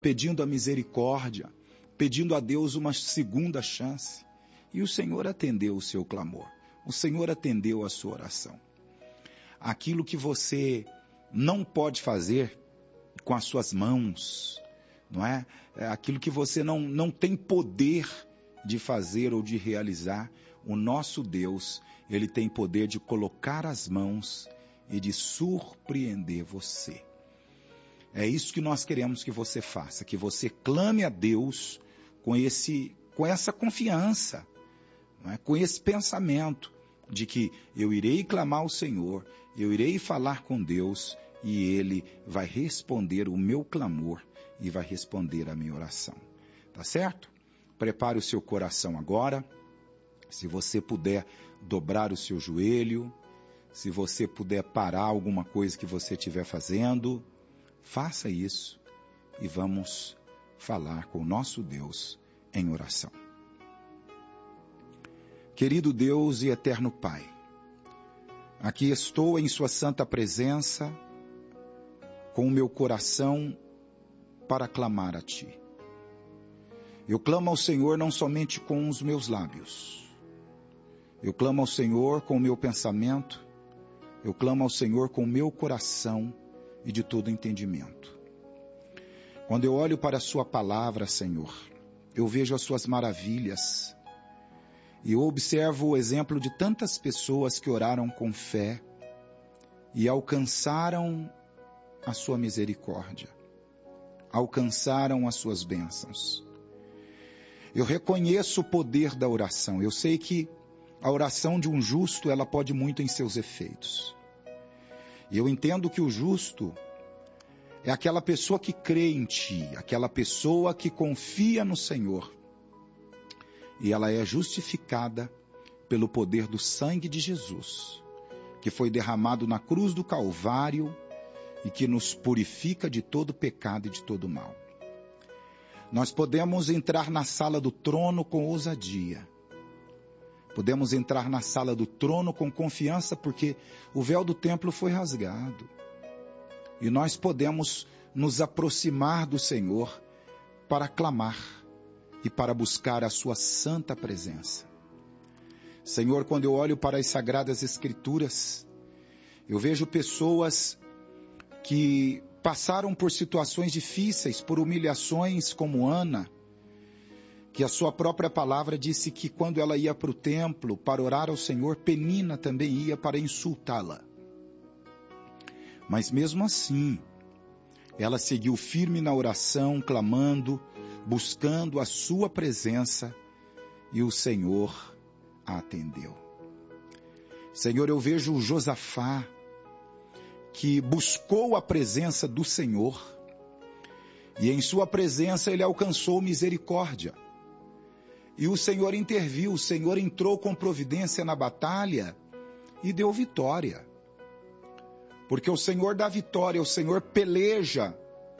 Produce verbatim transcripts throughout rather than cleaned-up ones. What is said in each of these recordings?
pedindo a misericórdia, pedindo a Deus uma segunda chance. E o Senhor atendeu o seu clamor. O Senhor atendeu a sua oração. Aquilo que você não pode fazer com as suas mãos, não é? É aquilo que você não, não tem poder de fazer ou de realizar, o nosso Deus, Ele tem poder de colocar as mãos e de surpreender você. É isso que nós queremos que você faça, que você clame a Deus com, esse, com essa confiança, não é? Com esse pensamento de que eu irei clamar ao Senhor, eu irei falar com Deus e Ele vai responder o meu clamor e vai responder a minha oração. Tá certo? Prepare o seu coração agora. Se você puder dobrar o seu joelho, se você puder parar alguma coisa que você estiver fazendo, faça isso e vamos falar com o nosso Deus em oração. Querido Deus e eterno Pai, aqui estou em sua santa presença, com o meu coração para clamar a Ti. Eu clamo ao Senhor não somente com os meus lábios, eu clamo ao Senhor com o meu pensamento, eu clamo ao Senhor com o meu coração e de todo entendimento. Quando eu olho para a Sua palavra, Senhor, eu vejo as Suas maravilhas, e eu observo o exemplo de tantas pessoas que oraram com fé e alcançaram a sua misericórdia, alcançaram as suas bênçãos. Eu reconheço o poder da oração. Eu sei que a oração de um justo, ela pode muito em seus efeitos. E eu entendo que o justo é aquela pessoa que crê em Ti, aquela pessoa que confia no Senhor. E ela é justificada pelo poder do sangue de Jesus, que foi derramado na cruz do Calvário e que nos purifica de todo pecado e de todo mal. Nós podemos entrar na sala do trono com ousadia. Podemos entrar na sala do trono com confiança porque o véu do templo foi rasgado. E nós podemos nos aproximar do Senhor para clamar e para buscar a sua santa presença. Senhor, quando eu olho para as Sagradas Escrituras, eu vejo pessoas que passaram por situações difíceis, por humilhações como Ana, que a sua própria palavra disse que quando ela ia para o templo para orar ao Senhor, Penina também ia para insultá-la. Mas mesmo assim, ela seguiu firme na oração, clamando, buscando a sua presença, e o Senhor a atendeu. Senhor, eu vejo o Josafá, que buscou a presença do Senhor, e em sua presença ele alcançou misericórdia. E o Senhor interviu, o Senhor entrou com providência na batalha e deu vitória. Porque o Senhor dá vitória, o Senhor peleja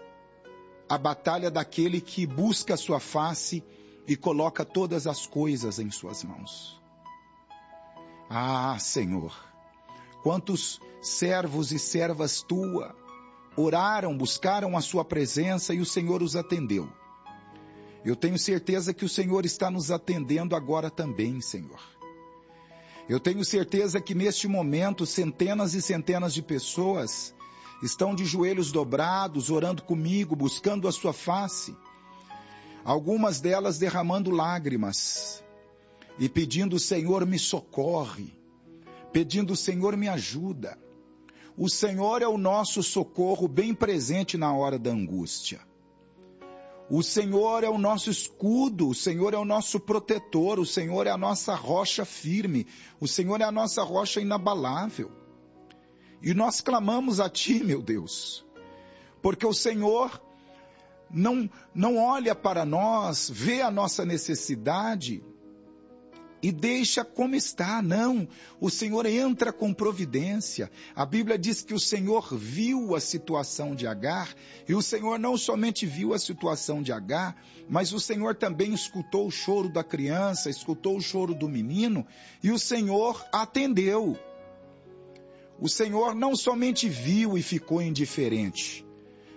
a batalha daquele que busca a sua face e coloca todas as coisas em suas mãos. Ah, Senhor, quantos servos e servas tua oraram, buscaram a sua presença e o Senhor os atendeu. Eu tenho certeza que o Senhor está nos atendendo agora também, Senhor. Eu tenho certeza que neste momento centenas e centenas de pessoas estão de joelhos dobrados, orando comigo, buscando a sua face. Algumas delas derramando lágrimas e pedindo: Senhor, me socorre, pedindo: Senhor, me ajuda. O Senhor é o nosso socorro bem presente na hora da angústia. O Senhor é o nosso escudo, o Senhor é o nosso protetor, o Senhor é a nossa rocha firme, o Senhor é a nossa rocha inabalável. E nós clamamos a Ti, meu Deus, porque o Senhor não, não olha para nós, vê a nossa necessidade e deixa como está, não. O Senhor entra com providência. A Bíblia diz que o Senhor viu a situação de Agar, e o Senhor não somente viu a situação de Agar, mas o Senhor também escutou o choro da criança, escutou o choro do menino, e o Senhor atendeu. O Senhor não somente viu e ficou indiferente,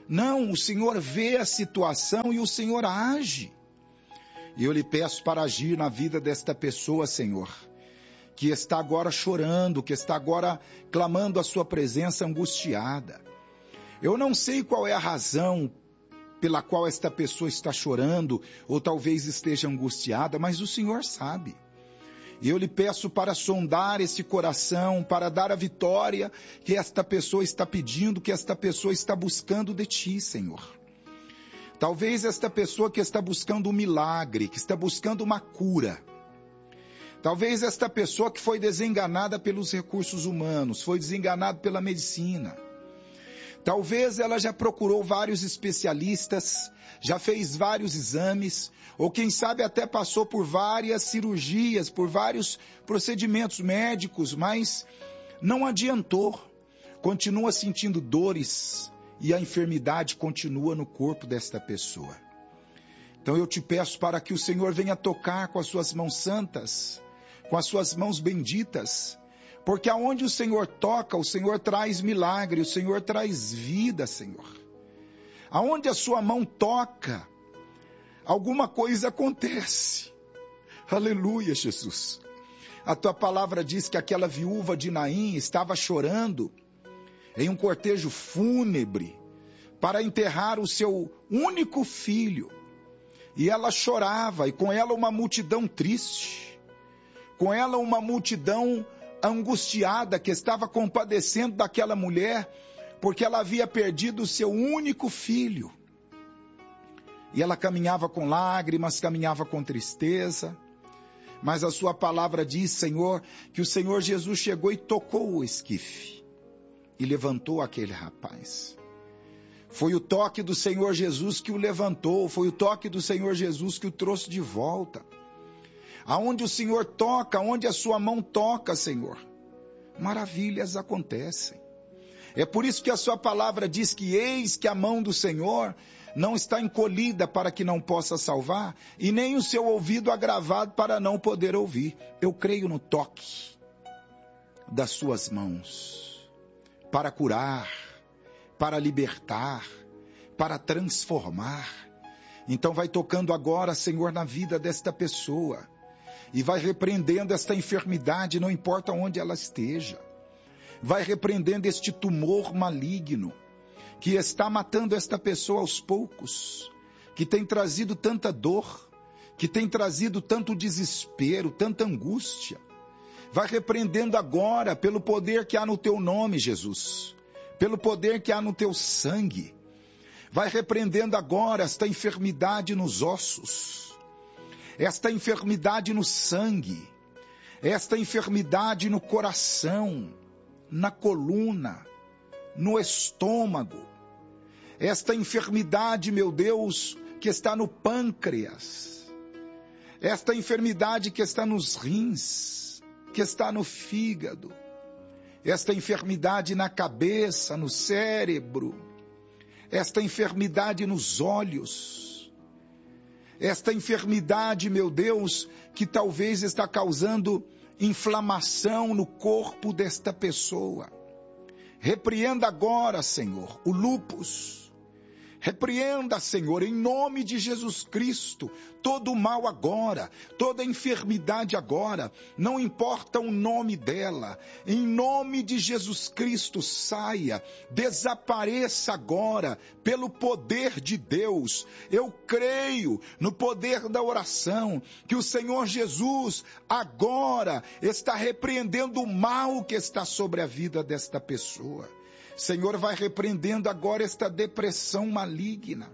Não, o Senhor vê a situação e o Senhor age. E eu lhe peço para agir na vida desta pessoa, Senhor, que está agora chorando, que está agora clamando a sua presença angustiada. Eu não sei qual é a razão pela qual esta pessoa está chorando, ou talvez esteja angustiada, mas o Senhor sabe. E eu lhe peço para sondar esse coração, para dar a vitória que esta pessoa está pedindo, que esta pessoa está buscando de ti, Senhor. Talvez esta pessoa que está buscando um milagre, que está buscando uma cura. Talvez esta pessoa que foi desenganada pelos recursos humanos, foi desenganada pela medicina. Talvez ela já procurou vários especialistas, já fez vários exames, ou quem sabe até passou por várias cirurgias, por vários procedimentos médicos, mas não adiantou. Continua sentindo dores e a enfermidade continua no corpo desta pessoa. Então eu te peço para que o Senhor venha tocar com as suas mãos santas, com as suas mãos benditas, porque aonde o Senhor toca, o Senhor traz milagre, o Senhor traz vida, Senhor. Aonde a sua mão toca, alguma coisa acontece. Aleluia, Jesus. A tua palavra diz que aquela viúva de Naim estava chorando em um cortejo fúnebre para enterrar o seu único filho. E ela chorava, e com ela uma multidão triste, com ela uma multidão angustiada que estava compadecendo daquela mulher, porque ela havia perdido o seu único filho. E ela caminhava com lágrimas, caminhava com tristeza, mas a sua palavra diz, Senhor, que o Senhor Jesus chegou e tocou o esquife, e levantou aquele rapaz. Foi o toque do Senhor Jesus que o levantou, foi o toque do Senhor Jesus que o trouxe de volta. Aonde o Senhor toca, aonde a sua mão toca, Senhor, maravilhas acontecem. É por isso que a sua palavra diz que eis que a mão do Senhor não está encolhida para que não possa salvar, e nem o seu ouvido agravado para não poder ouvir. Eu creio no toque das suas mãos, para curar, para libertar, para transformar. Então vai tocando agora, Senhor, na vida desta pessoa, e vai repreendendo esta enfermidade, não importa onde ela esteja. Vai repreendendo este tumor maligno, que está matando esta pessoa aos poucos, que tem trazido tanta dor, que tem trazido tanto desespero, tanta angústia. Vai repreendendo agora pelo poder que há no teu nome, Jesus, pelo poder que há no teu sangue. Vai repreendendo agora esta enfermidade nos ossos, esta enfermidade no sangue, esta enfermidade no coração, na coluna, no estômago, esta enfermidade, meu Deus, que está no pâncreas, esta enfermidade que está nos rins, que está no fígado, esta enfermidade na cabeça, no cérebro, esta enfermidade nos olhos, esta enfermidade, meu Deus, que talvez está causando inflamação no corpo desta pessoa. Repreenda agora, Senhor, o lúpus. Repreenda, Senhor, em nome de Jesus Cristo, todo o mal agora, toda enfermidade agora, não importa o nome dela, em nome de Jesus Cristo, saia, desapareça agora, pelo poder de Deus. Eu creio no poder da oração, que o Senhor Jesus agora está repreendendo o mal que está sobre a vida desta pessoa. Senhor, vai repreendendo agora esta depressão maligna,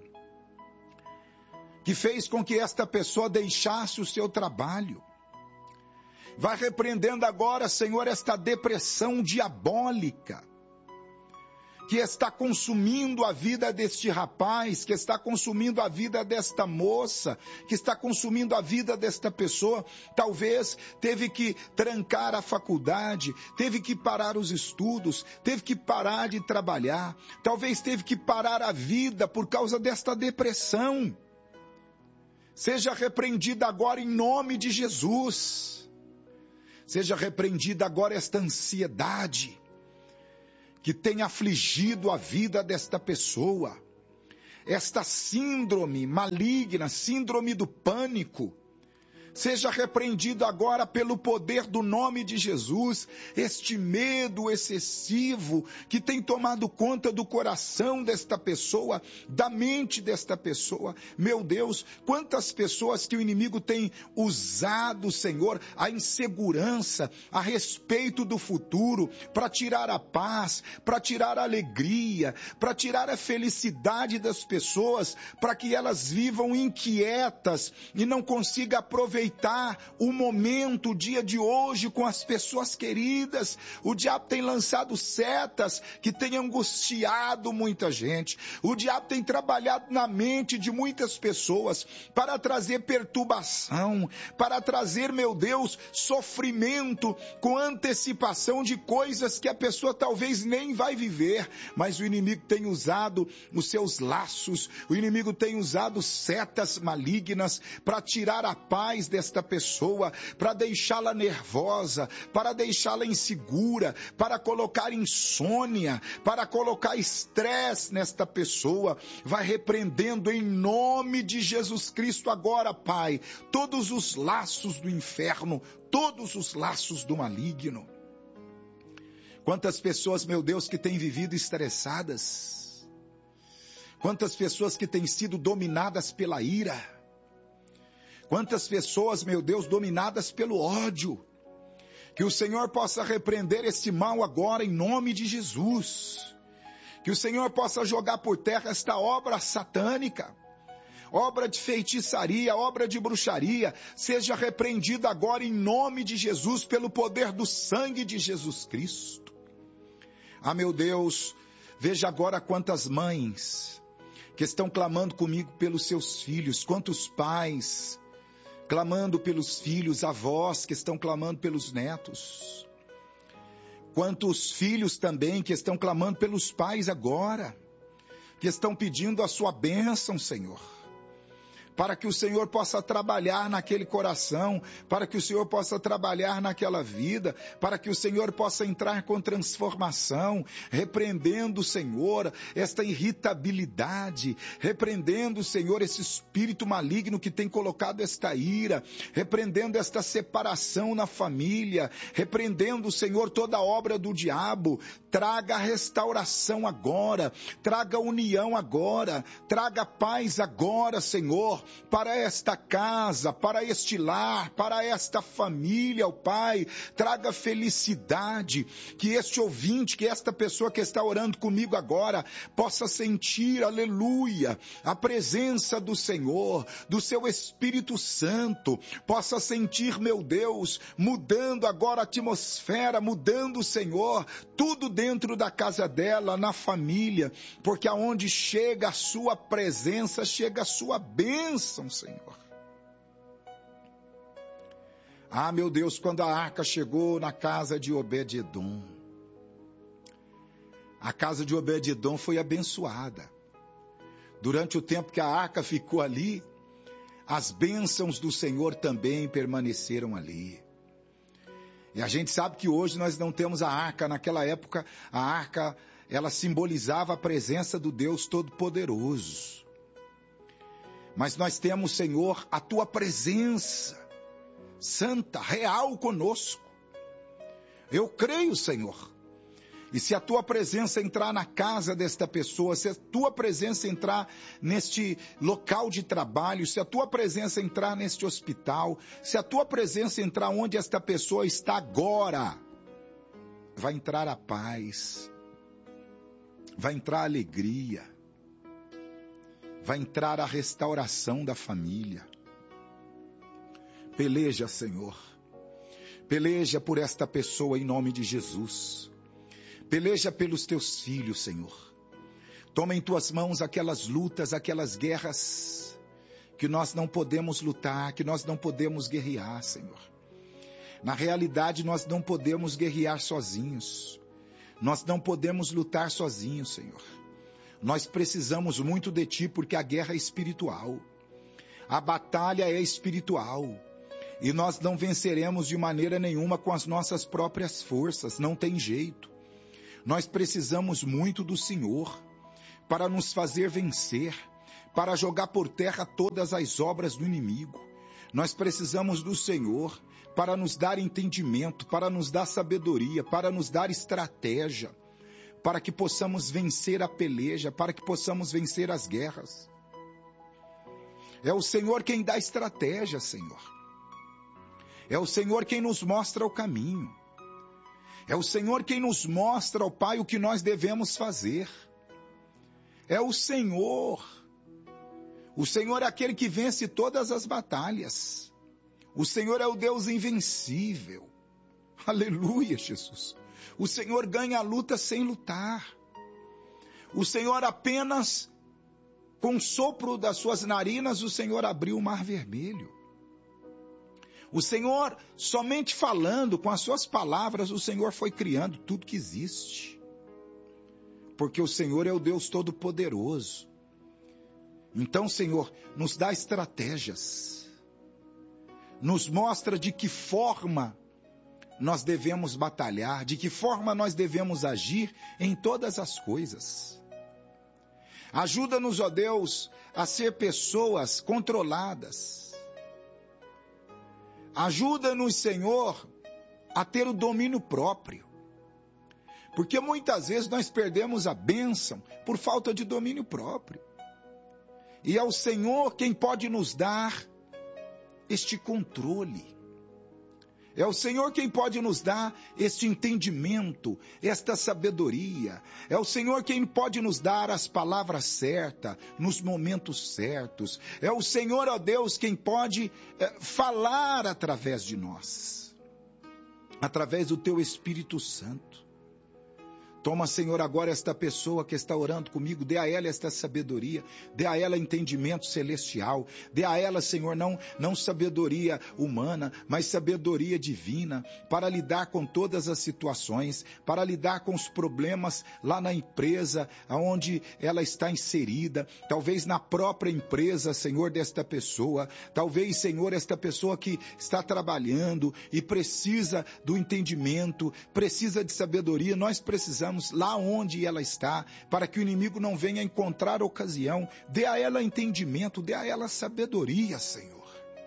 que fez com que esta pessoa deixasse o seu trabalho. Vai repreendendo agora, Senhor, esta depressão diabólica, que está consumindo a vida deste rapaz, que está consumindo a vida desta moça, que está consumindo a vida desta pessoa. Talvez teve que trancar a faculdade, teve que parar os estudos, teve que parar de trabalhar, talvez teve que parar a vida por causa desta depressão. Seja repreendida agora em nome de Jesus. Seja repreendida agora esta ansiedade que tem afligido a vida desta pessoa. esta síndrome maligna, síndrome do pânico, seja repreendido agora pelo poder do nome de Jesus, este medo excessivo que tem tomado conta do coração desta pessoa, da mente desta pessoa. Meu Deus, quantas pessoas que o inimigo tem usado, Senhor, a insegurança a respeito do futuro, para tirar a paz, para tirar a alegria, para tirar a felicidade das pessoas, para que elas vivam inquietas e não consigam aproveitar o momento, o dia de hoje com as pessoas queridas. O diabo tem lançado setas que tem angustiado muita gente. O diabo tem trabalhado na mente de muitas pessoas para trazer perturbação, para trazer, meu Deus, sofrimento com antecipação de coisas que a pessoa talvez nem vai viver. Mas o inimigo tem usado os seus laços, o inimigo tem usado setas malignas para tirar a paz desta pessoa, para deixá-la nervosa, para deixá-la insegura, para colocar insônia, para colocar estresse nesta pessoa. Vai repreendendo em nome de Jesus Cristo agora, Pai, todos os laços do inferno, todos os laços do maligno. Quantas pessoas, meu Deus, que têm vivido estressadas, quantas pessoas que têm sido dominadas pela ira, quantas pessoas, meu Deus, dominadas pelo ódio. Que o Senhor possa repreender esse mal agora em nome de Jesus. Que o Senhor possa jogar por terra esta obra satânica, obra de feitiçaria, obra de bruxaria, seja repreendida agora em nome de Jesus, pelo poder do sangue de Jesus Cristo. Ah, meu Deus, veja agora quantas mães que estão clamando comigo pelos seus filhos, quantos pais clamando pelos filhos, avós que estão clamando pelos netos. Quantos filhos também que estão clamando pelos pais agora, que estão pedindo a sua bênção, Senhor, para que o Senhor possa trabalhar naquele coração, para que o Senhor possa trabalhar naquela vida, para que o Senhor possa entrar com transformação, repreendendo, Senhor, esta irritabilidade, repreendendo, Senhor, esse espírito maligno que tem colocado esta ira, repreendendo esta separação na família, repreendendo, Senhor, toda a obra do diabo. Traga restauração agora, traga união agora, traga paz agora, Senhor, para esta casa, para este lar, para esta família, ó Pai. Traga felicidade, que este ouvinte, que esta pessoa que está orando comigo agora, possa sentir, aleluia, a presença do Senhor, do seu Espírito Santo, possa sentir, meu Deus, mudando agora a atmosfera, mudando, Senhor, tudo dentro da casa dela, na família, porque aonde chega a sua presença, chega a sua bênção, Senhor. Ah, meu Deus, quando a arca chegou na casa de Obed-edom, a casa de Obed-edom foi abençoada. Durante o tempo que a arca ficou ali, as bênçãos do Senhor também permaneceram ali. E a gente sabe que hoje nós não temos a arca. Naquela época, a arca, ela simbolizava a presença do Deus Todo-Poderoso. Mas nós temos, Senhor, a Tua presença santa, real conosco. Eu creio, Senhor. E se a Tua presença entrar na casa desta pessoa, se a Tua presença entrar neste local de trabalho, se a Tua presença entrar neste hospital, se a Tua presença entrar onde esta pessoa está agora, vai entrar a paz, vai entrar a alegria, vai entrar a restauração da família. Peleja, Senhor, peleja por esta pessoa em nome de Jesus. Peleja pelos teus filhos, Senhor. Toma em tuas mãos aquelas lutas, aquelas guerras que nós não podemos lutar, que nós não podemos guerrear, Senhor. Na realidade, nós não podemos guerrear sozinhos. Nós não podemos lutar sozinhos, Senhor. Nós precisamos muito de Ti, porque a guerra é espiritual. A batalha é espiritual. E nós não venceremos de maneira nenhuma com as nossas próprias forças. Não tem jeito. Nós precisamos muito do Senhor para nos fazer vencer. para jogar por terra todas as obras do inimigo. Nós precisamos do Senhor para nos dar entendimento, para nos dar sabedoria, para nos dar estratégia, para que possamos vencer a peleja, para que possamos vencer as guerras. É o Senhor quem dá estratégia, Senhor. É o Senhor quem nos mostra o caminho. É o Senhor quem nos mostra, ó Pai, o que nós devemos fazer. É o Senhor. O Senhor é aquele que vence todas as batalhas. O Senhor é o Deus invencível. Aleluia, Jesus. O Senhor ganha a luta sem lutar. O Senhor apenas, com o sopro das suas narinas, o Senhor abriu o mar vermelho. O Senhor, somente falando com as suas palavras, o Senhor foi criando tudo que existe. Porque o Senhor é o Deus Todo-Poderoso. Então, Senhor, nos dá estratégias. Nos mostra de que forma nós devemos batalhar, de que forma nós devemos agir em todas as coisas. Ajuda-nos, ó Deus, a ser pessoas controladas. Ajuda-nos, Senhor, a ter o domínio próprio. Porque muitas vezes nós perdemos a bênção por falta de domínio próprio. E é o Senhor quem pode nos dar este controle. É o Senhor quem pode nos dar este entendimento, esta sabedoria. É o Senhor quem pode nos dar as palavras certas, nos momentos certos. É o Senhor, ó Deus, quem pode é, falar através de nós, através do Teu Espírito Santo. Toma, Senhor, agora esta pessoa que está orando comigo, dê a ela esta sabedoria, dê a ela entendimento celestial, dê a ela, Senhor, não, não sabedoria humana, mas sabedoria divina, para lidar com todas as situações, para lidar com os problemas lá na empresa, onde ela está inserida, talvez na própria empresa, Senhor, desta pessoa, talvez, Senhor, esta pessoa que está trabalhando e precisa do entendimento, precisa de sabedoria, nós precisamos lá onde ela está, para que o inimigo não venha encontrar ocasião. Dê a ela entendimento, dê a ela sabedoria, Senhor.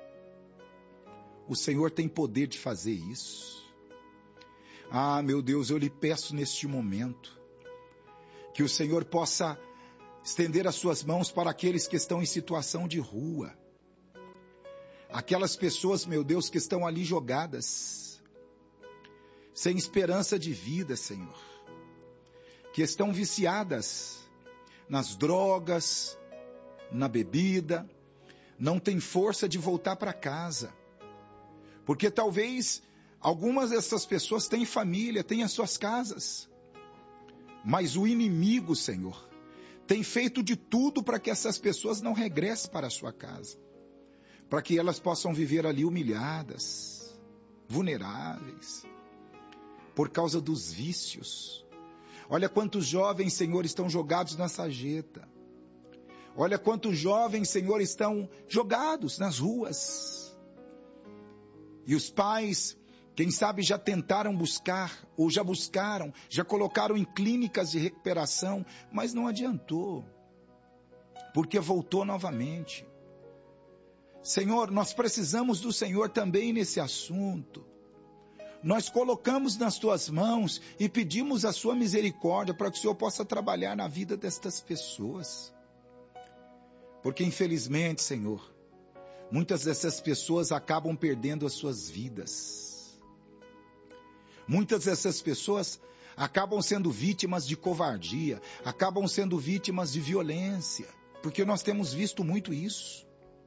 O Senhor tem poder de fazer isso. Ah, meu Deus, eu lhe peço neste momento que o Senhor possa estender as suas mãos para aqueles que estão em situação de rua. Aquelas pessoas, meu Deus, que estão ali jogadas, sem esperança de vida, Senhor. Que estão viciadas nas drogas, na bebida, não têm força de voltar para casa. Porque talvez algumas dessas pessoas têm família, têm as suas casas. Mas o inimigo, Senhor, tem feito de tudo para que essas pessoas não regressem para a sua casa. Para que elas possam viver ali humilhadas, vulneráveis, por causa dos vícios. Olha quantos jovens, Senhor, estão jogados na sarjeta. Olha quantos jovens, Senhor, estão jogados nas ruas. E os pais, quem sabe, já tentaram buscar, ou já buscaram, já colocaram em clínicas de recuperação, mas não adiantou, porque voltou novamente. Senhor, nós precisamos do Senhor também nesse assunto. Nós colocamos nas tuas mãos e pedimos a sua misericórdia para que o Senhor possa trabalhar na vida destas pessoas. Porque infelizmente, Senhor, muitas dessas pessoas acabam perdendo as suas vidas. Muitas dessas pessoas acabam sendo vítimas de covardia, acabam sendo vítimas de violência, porque nós temos visto muito isso.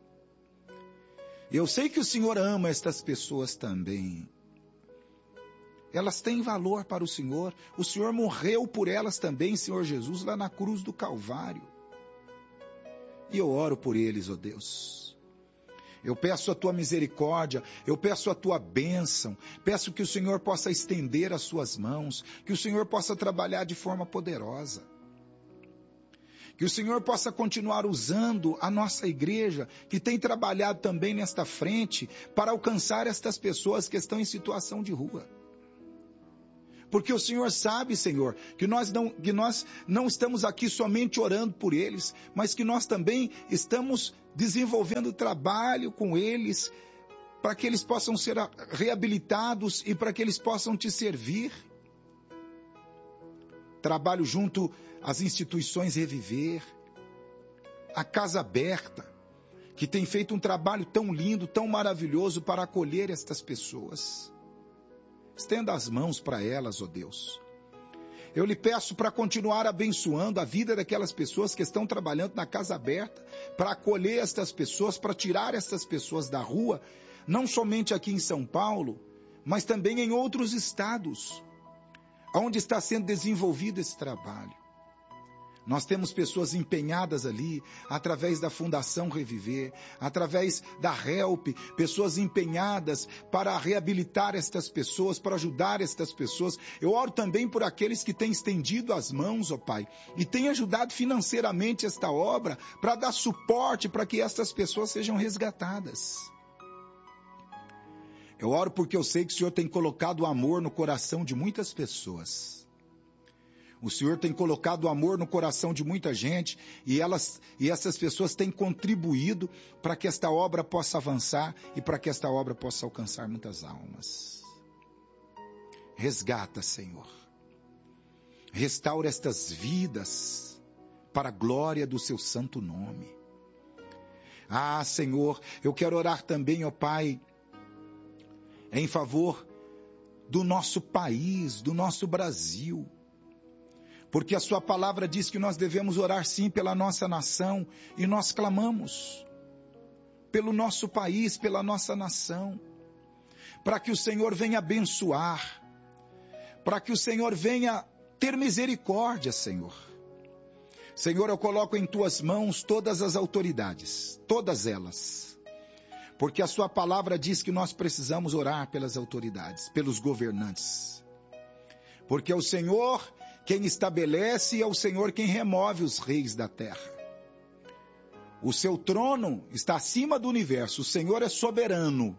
Eu sei que o Senhor ama estas pessoas também. Elas têm valor para o Senhor. O Senhor morreu por elas também, Senhor Jesus, lá na cruz do Calvário. E eu oro por eles, ó Deus. Eu peço a tua misericórdia, eu peço a tua bênção, peço que o Senhor possa estender as suas mãos, que o Senhor possa trabalhar de forma poderosa. Que o Senhor possa continuar usando a nossa igreja, que tem trabalhado também nesta frente, para alcançar estas pessoas que estão em situação de rua. Porque o Senhor sabe, Senhor, que nós não, que nós não estamos aqui somente orando por eles, mas que nós também estamos desenvolvendo trabalho com eles, para que eles possam ser reabilitados e para que eles possam te servir. Trabalho junto às instituições Reviver, a Casa Aberta, que tem feito um trabalho tão lindo, tão maravilhoso para acolher estas pessoas. Estenda as mãos para elas, ó Deus. Eu lhe peço para continuar abençoando a vida daquelas pessoas que estão trabalhando na Casa Aberta, para acolher estas pessoas, para tirar estas pessoas da rua, não somente aqui em São Paulo, mas também em outros estados, onde está sendo desenvolvido esse trabalho. Nós temos pessoas empenhadas ali, através da Fundação Reviver, através da Help, pessoas empenhadas para reabilitar estas pessoas, para ajudar estas pessoas. Eu oro também por aqueles que têm estendido as mãos, ó Pai, e têm ajudado financeiramente esta obra, para dar suporte para que estas pessoas sejam resgatadas. Eu oro porque eu sei que o Senhor tem colocado amor no coração de muitas pessoas. O Senhor tem colocado amor no coração de muita gente e, elas, e essas pessoas têm contribuído para que esta obra possa avançar e para que esta obra possa alcançar muitas almas. Resgata, Senhor. Restaura estas vidas para a glória do seu santo nome. Ah, Senhor, eu quero orar também, ó Pai, em favor do nosso país, do nosso Brasil. Porque a sua palavra diz que nós devemos orar sim pela nossa nação, e nós clamamos pelo nosso país, pela nossa nação, para que o Senhor venha abençoar, para que o Senhor venha ter misericórdia, Senhor. Senhor, eu coloco em tuas mãos todas as autoridades, todas elas, porque a sua palavra diz que nós precisamos orar pelas autoridades, pelos governantes, porque é o Senhor quem estabelece, é o Senhor quem remove os reis da terra. O seu trono está acima do universo, o Senhor é soberano.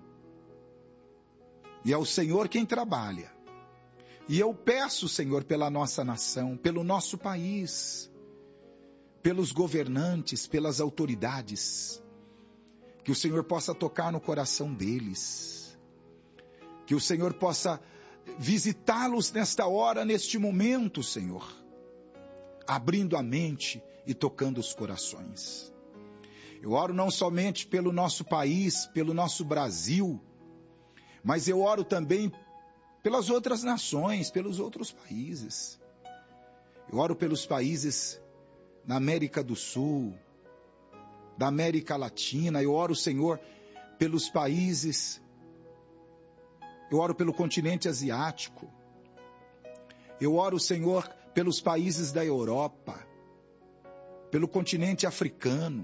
E é o Senhor quem trabalha. E eu peço, Senhor, pela nossa nação, pelo nosso país, pelos governantes, pelas autoridades, que o Senhor possa tocar no coração deles, que o Senhor possa visitá-los nesta hora, neste momento, Senhor, abrindo a mente e tocando os corações. Eu oro não somente pelo nosso país, pelo nosso Brasil, mas eu oro também pelas outras nações, pelos outros países. Eu oro pelos países na América do Sul, da América Latina. Eu oro, Senhor, pelos países. Eu oro pelo continente asiático. Eu oro, Senhor, pelos países da Europa, pelo continente africano,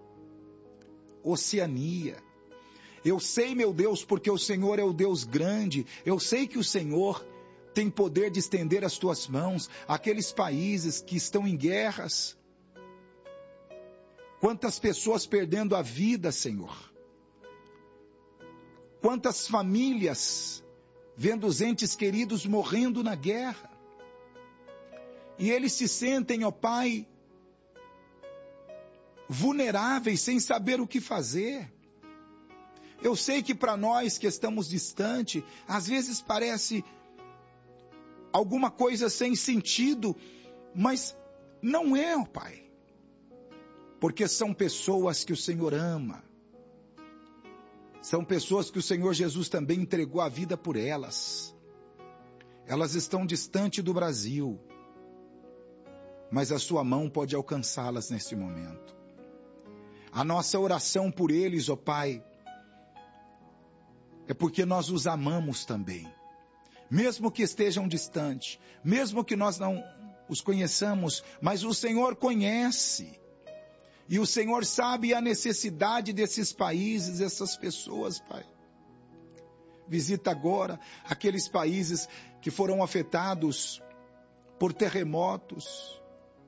Oceania. Eu sei, meu Deus, porque o Senhor é o Deus grande. Eu sei que o Senhor tem poder de estender as tuas mãos àqueles países que estão em guerras. Quantas pessoas perdendo a vida, Senhor. Quantas famílias vendo os entes queridos morrendo na guerra. E eles se sentem, ó Pai, vulneráveis, sem saber o que fazer. Eu sei que para nós que estamos distante, às vezes parece alguma coisa sem sentido, mas não é, ó Pai. Porque são pessoas que o Senhor ama. São pessoas que o Senhor Jesus também entregou a vida por elas. Elas estão distante do Brasil, mas a sua mão pode alcançá-las neste momento. A nossa oração por eles, ó Pai, é porque nós os amamos também. Mesmo que estejam distantes, mesmo que nós não os conheçamos, mas o Senhor conhece. E o Senhor sabe a necessidade desses países, dessas pessoas, Pai. Visita agora aqueles países que foram afetados por terremotos,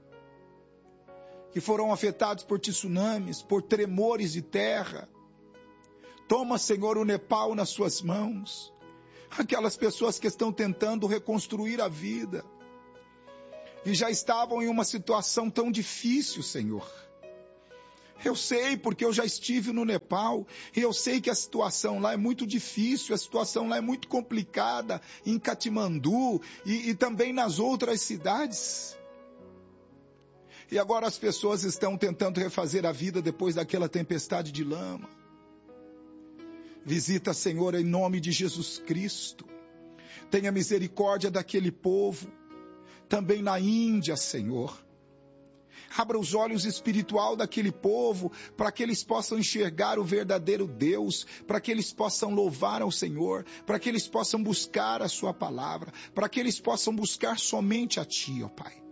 que foram afetados por tsunamis, por tremores de terra. Toma, Senhor, o Nepal nas suas mãos. aquelas pessoas que estão tentando reconstruir a vida e já estavam em uma situação tão difícil, Senhor. Eu sei, porque eu já estive no Nepal, e eu sei que a situação lá é muito difícil, a situação lá é muito complicada, em Katmandu e, e também nas outras cidades. E agora as pessoas estão tentando refazer a vida depois daquela tempestade de lama. Visita, Senhor, em nome de Jesus Cristo. Tenha misericórdia daquele povo, também na Índia, Senhor. Abra os olhos espiritual daquele povo, para que eles possam enxergar o verdadeiro Deus, para que eles possam louvar ao Senhor, para que eles possam buscar a sua palavra, para que eles possam buscar somente a Ti, ó Pai.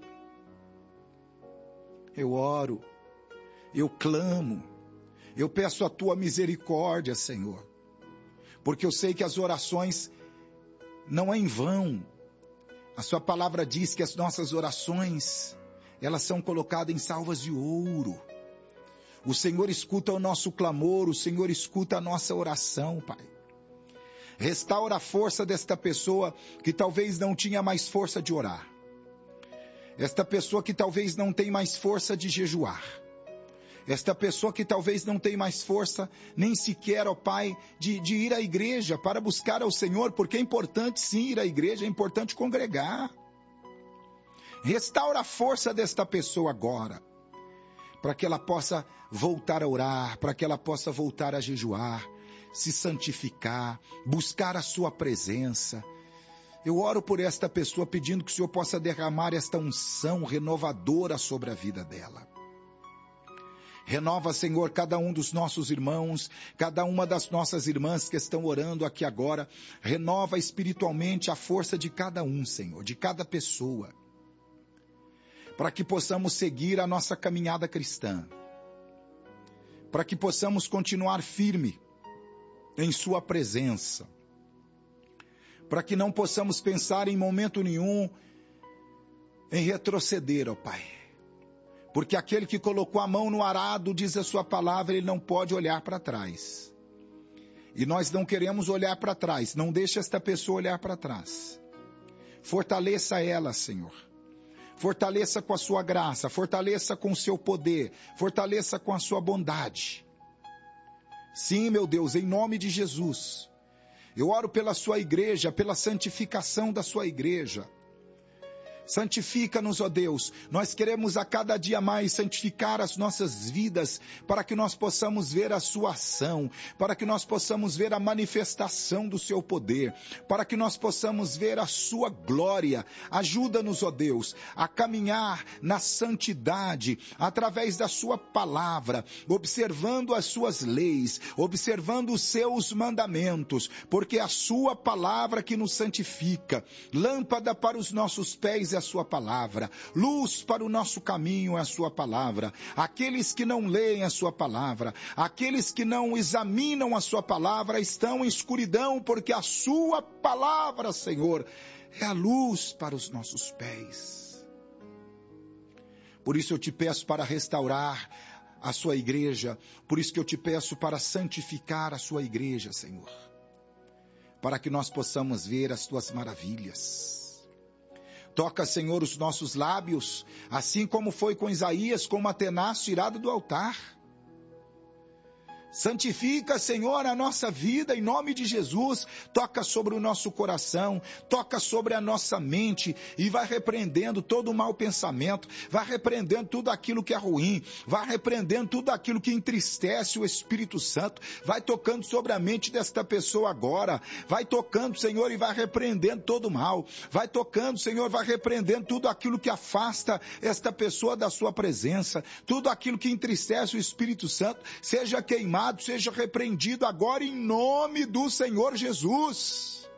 Eu oro, eu clamo, eu peço a Tua misericórdia, Senhor, porque eu sei que as orações não é em vão. A Sua palavra diz que as nossas orações, elas são colocadas em salvas de ouro. O Senhor escuta o nosso clamor, o Senhor escuta a nossa oração, Pai. Restaura a força desta pessoa que talvez não tinha mais força de orar. Esta pessoa que talvez não tem mais força de jejuar. Esta pessoa que talvez não tem mais força nem sequer, ó Pai, de, de ir à igreja para buscar ao Senhor, porque é importante sim ir à igreja, é importante congregar. Restaura a força desta pessoa agora, para que ela possa voltar a orar, para que ela possa voltar a jejuar, se santificar, buscar a sua presença. Eu oro por esta pessoa pedindo que o Senhor possa derramar esta unção renovadora sobre a vida dela. Renova, Senhor, cada um dos nossos irmãos, cada uma das nossas irmãs que estão orando aqui agora. Renova espiritualmente a força de cada um, Senhor, de cada pessoa, para que possamos seguir a nossa caminhada cristã, para que possamos continuar firme em Sua presença, para que não possamos pensar em momento nenhum em retroceder, ó Pai. Porque aquele que colocou a mão no arado, diz a Sua palavra, ele não pode olhar para trás. E nós não queremos olhar para trás, não deixe esta pessoa olhar para trás. Fortaleça ela, Senhor. Fortaleça com a Sua graça, fortaleça com o Seu poder, fortaleça com a Sua bondade. Sim, meu Deus, em nome de Jesus. Eu oro pela Sua igreja, pela santificação da Sua igreja. Santifica-nos, ó Deus. Nós queremos a cada dia mais santificar as nossas vidas, para que nós possamos ver a Sua ação, para que nós possamos ver a manifestação do Seu poder, para que nós possamos ver a Sua glória. Ajuda-nos, ó Deus, a caminhar na santidade, através da Sua palavra, observando as Suas leis, observando os Seus mandamentos, porque é a Sua palavra que nos santifica. Lâmpada para os nossos pés é a Sua palavra, luz para o nosso caminho é a Sua palavra. Aqueles que não leem a Sua palavra, aqueles que não examinam a Sua palavra, estão em escuridão, porque a Sua palavra, Senhor, é a luz para os nossos pés. Por isso eu te peço para restaurar a Sua igreja, por isso que eu te peço para santificar a Sua igreja, Senhor, para que nós possamos ver as Tuas maravilhas. Toca, Senhor, os nossos lábios, assim como foi com Isaías, com uma tenaz tirada do altar. Santifica, Senhor, a nossa vida em nome de Jesus. Toca sobre o nosso coração, toca sobre a nossa mente e vai repreendendo todo o mau pensamento, vai repreendendo tudo aquilo que é ruim, vai repreendendo tudo aquilo que entristece o Espírito Santo, vai tocando sobre a mente desta pessoa agora, vai tocando, Senhor, e vai repreendendo todo o mal, vai tocando, Senhor, vai repreendendo tudo aquilo que afasta esta pessoa da Sua presença, tudo aquilo que entristece o Espírito Santo, seja queimado, seja repreendido agora em nome do Senhor Jesus.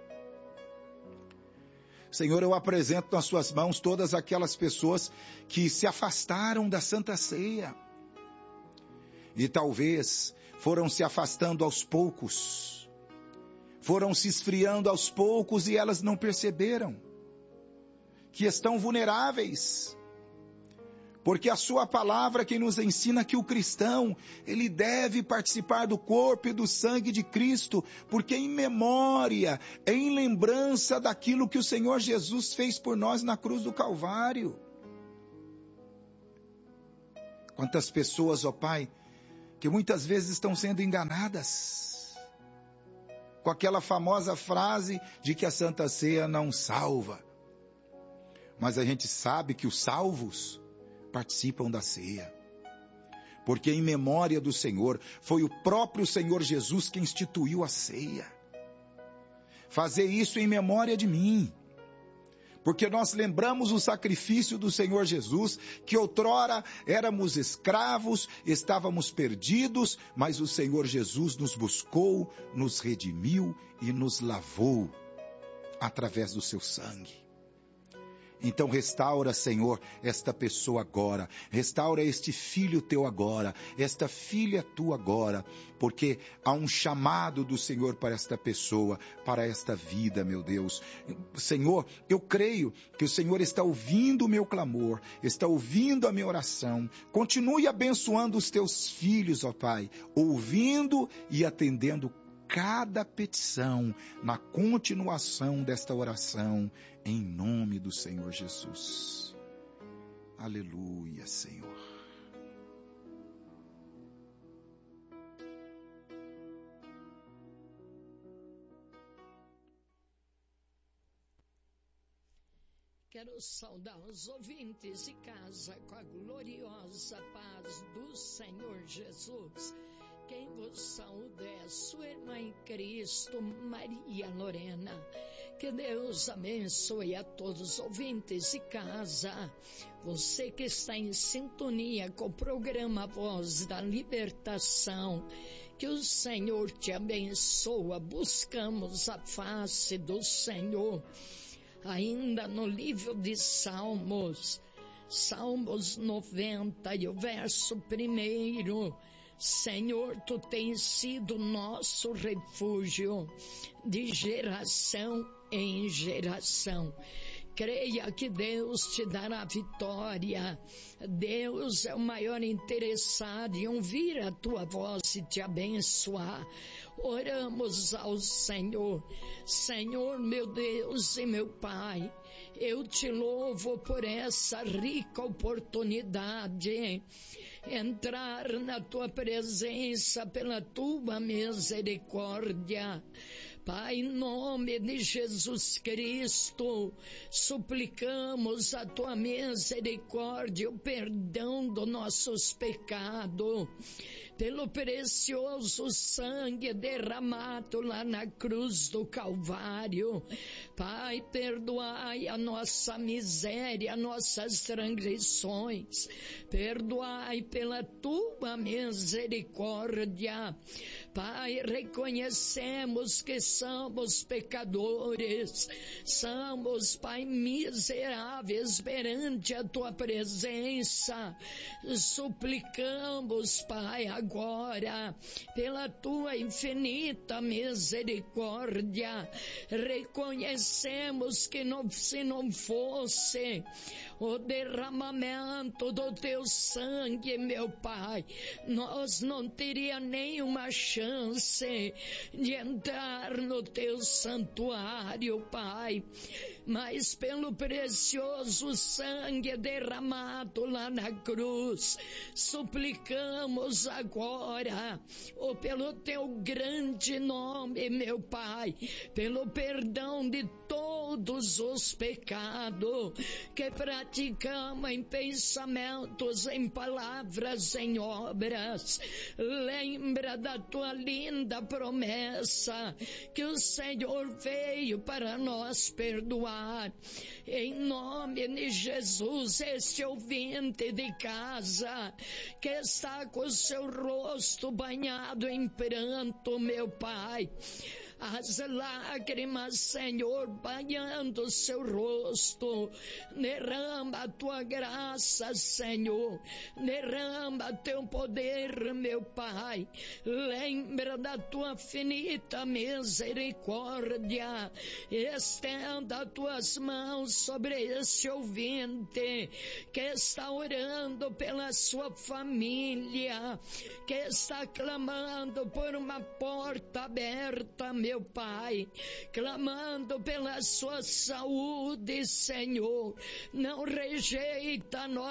Senhor, eu apresento nas Suas mãos todas aquelas pessoas que se afastaram da Santa Ceia e talvez foram se afastando aos poucos, foram se esfriando aos poucos e elas não perceberam que estão vulneráveis, Porque a sua palavra que nos ensina que o cristão, ele deve participar do corpo e do sangue de Cristo, porque em memória, em lembrança daquilo que o Senhor Jesus fez por nós na cruz do Calvário. Quantas pessoas, ó Pai, que muitas vezes estão sendo enganadas com aquela famosa frase de que a Santa Ceia não salva. Mas a gente sabe que os salvos participam da ceia, porque em memória do Senhor, foi o próprio Senhor Jesus que instituiu a ceia. Fazer isso em memória de mim, porque nós lembramos o sacrifício do Senhor Jesus, que outrora éramos escravos, estávamos perdidos, mas o Senhor Jesus nos buscou, nos redimiu e nos lavou através do seu sangue. Então restaura, Senhor, esta pessoa agora, restaura este filho teu agora, esta filha tua agora, porque há um chamado do Senhor para esta pessoa, para esta vida, meu Deus. Senhor, eu creio que o Senhor está ouvindo o meu clamor, está ouvindo a minha oração. Continue abençoando os teus filhos, ó Pai, ouvindo e atendendo cada petição na continuação desta oração, em nome do Senhor Jesus. Aleluia, Senhor. Quero saudar os ouvintes de casa com a gloriosa paz do Senhor Jesus. Quem vos saúda é a sua irmã em Cristo, Maria Lorena. Que Deus abençoe a todos os ouvintes de casa. Você que está em sintonia com o programa Voz da Libertação, que o Senhor te abençoe. Buscamos a face do Senhor. Ainda no livro de Salmos, Salmos noventa e o verso primeiro. Senhor, tu tens sido nosso refúgio de geração em geração. Creia que Deus te dará vitória. Deus é o maior interessado em ouvir a tua voz e te abençoar. Oramos ao Senhor. Senhor, meu Deus e meu Pai, eu te louvo por essa rica oportunidade. Entrar na tua presença pela tua misericórdia. Pai, em nome de Jesus Cristo, suplicamos a tua misericórdia, o perdão dos nossos pecados, pelo precioso sangue derramado lá na cruz do Calvário. Pai, perdoai a nossa miséria, nossas transgressões, perdoai pela tua misericórdia. Pai, reconhecemos que somos pecadores, somos, Pai, miseráveis perante a tua presença. Suplicamos, Pai, agora, pela tua infinita misericórdia, reconhecemos que não, se não fosse o derramamento do teu sangue, meu Pai, nós não teríamos nenhuma chance de entrar no teu santuário, Pai, mas pelo precioso sangue derramado lá na cruz, suplicamos agora, ou pelo teu grande nome, meu Pai, pelo perdão de todos os pecados que praticamos em pensamentos, em palavras, em obras. Lembra da tua linda promessa que o Senhor veio para nós perdoar. Em nome de Jesus, este ouvinte de casa que está com o seu rosto banhado em pranto, meu Pai, as lágrimas, Senhor, banhando o seu rosto. Derrama a tua graça, Senhor. Derrama teu poder, meu Pai. Lembra da tua finita misericórdia. Estenda as tuas mãos sobre esse ouvinte que está orando pela sua família, que está clamando por uma porta aberta, meu Pai, clamando pela sua saúde, Senhor. Não rejeita a nossa